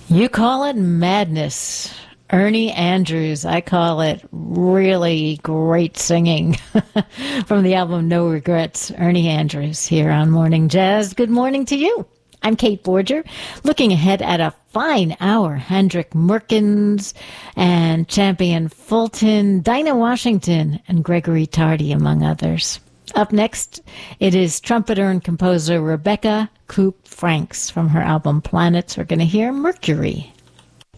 You call it madness. Ernie Andrews. I call it really great singing from the album No Regrets. Ernie Andrews here on Morning Jazz. Good morning to you. I'm Kate Borger, looking ahead at a fine hour. Hendrik Merkins and Champion Fulton, Dinah Washington, and Gregory Tardy, among others. Up next, it is trumpeter and composer Rebecca Coop Franks from her album Planets. We're going to hear Mercury.